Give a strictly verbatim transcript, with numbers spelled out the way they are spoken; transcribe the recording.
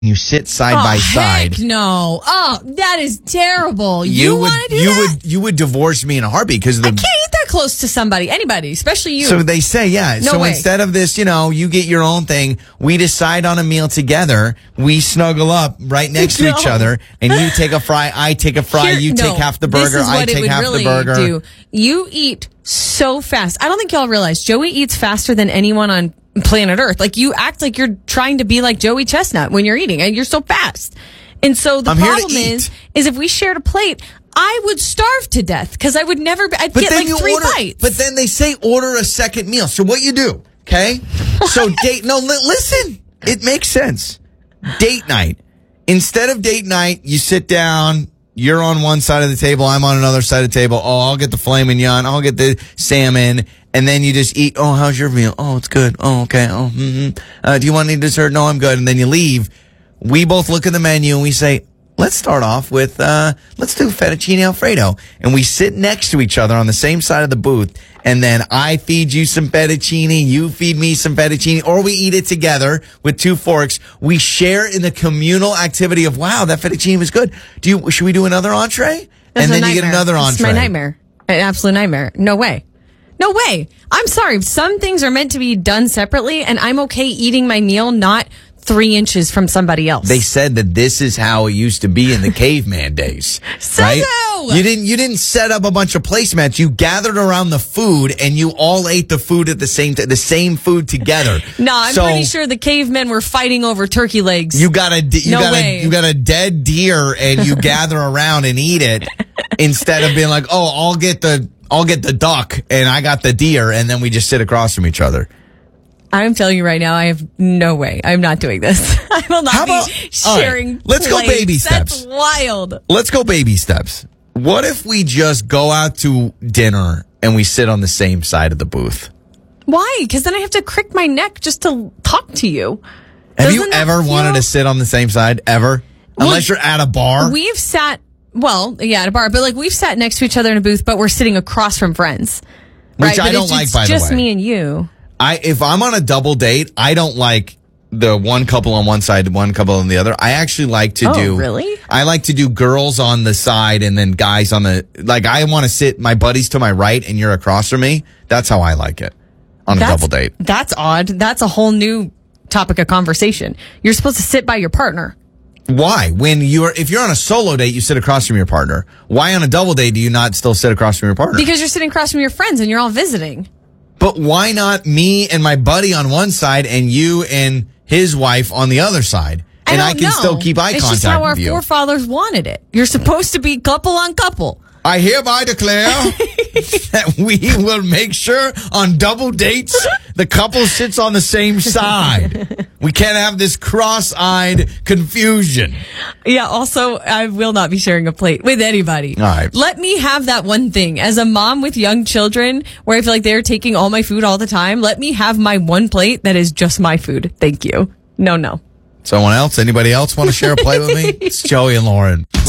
You sit side oh, by heck side. No. Oh, that is terrible. You, You would want to do you that? would you would divorce me in a heartbeat because I the can't eat that close to somebody, anybody, especially you. So they say, yeah. No so way. instead of this, you know, you get your own thing. We decide on a meal together. We snuggle up right next to No. each other, and you take a fry, I take a fry, Here- you no, take half the this burger, is I what it take would half really the burger. Do. You eat so fast. I don't think y'all realize Joey eats faster than anyone on planet Earth. Like, you act like you're trying to be like Joey Chestnut when you're eating, and you're so fast. And so the I'm here to problem eat. is, is if we shared a plate, I would starve to death because I would never. Be, I'd But get then like you three order, bites. But then they say order a second meal. So what you do, okay? So date. No, li- listen. It makes sense. Date night. Instead of date night, you sit down. You're on one side of the table. I'm on another side of the table. Oh, I'll get the filet mignon. I'll get the salmon. And then you just eat. Oh, how's your meal? Oh, it's good. Oh, okay. Oh, mm-hmm. Uh, do you want any dessert? No, I'm good. And then you leave. We both look at the menu and we say, let's start off with, uh, let's do fettuccine Alfredo. And we sit next to each other on the same side of the booth. And then I feed you some fettuccine, you feed me some fettuccine, or we eat it together with two forks. We share in the communal activity of, wow, that fettuccine was good. Do you, should we do another entree? That's and a then you get nightmare. another entree. It's my nightmare. An absolute nightmare. No way. No way. I'm sorry. Some things are meant to be done separately, and I'm okay eating my meal not three inches from somebody else. They said that this is how it used to be in the caveman days. So right? no. You didn't you didn't set up a bunch of placemats. You gathered around the food and you all ate the food at the same t- the same food together. No, I'm so pretty sure the cavemen were fighting over turkey legs. You got a you No got way. a you got a dead deer and you gather around and eat it instead of being like, "Oh, I'll get the I'll get the duck and I got the deer," and then we just sit across from each other. I'm telling you right now, I have no way. I'm not doing this. I will not How be about- sharing. all right, let's go plates. baby steps. That's wild. Let's go baby steps. What if we just go out to dinner and we sit on the same side of the booth? Why? Because then I have to crick my neck just to talk to you. Have you Doesn't that ever feel- wanted to sit on the same side? Ever? Well, Unless you're at a bar? We've sat, well, yeah, at a bar, but like we've sat next to each other in a booth, but we're sitting across from friends. Which right? I But don't it's, like, it's by the just way. me and you. I if I'm on a double date, I don't like the one couple on one side, one couple on the other. I actually like to Oh, do really? I like to do girls on the side and then guys on the like I want to sit my buddies to my right and you're across from me. That's how I like it on a That's, double date. That's odd. That's a whole new topic of conversation. You're supposed to sit by your partner. Why? When you're if you're on a solo date, you sit across from your partner. Why on a double date do you not still sit across from your partner? Because you're sitting across from your friends and you're all visiting. But why not me and my buddy on one side and you and his wife on the other side? And I, I, don't can know. still keep eye it's contact just how our with you. forefathers wanted it. You're supposed to be couple on couple. I hereby declare that we will make sure on double dates the couple sits on the same side. We can't have this cross-eyed confusion. Yeah, also, I will not be sharing a plate with anybody. All right. Let me have that one thing. As a mom with young children, where I feel like they're taking all my food all the time, let me have my one plate that is just my food. Thank you. No, no. Someone else? Anybody else want to share a plate with me? It's Joey and Lauren.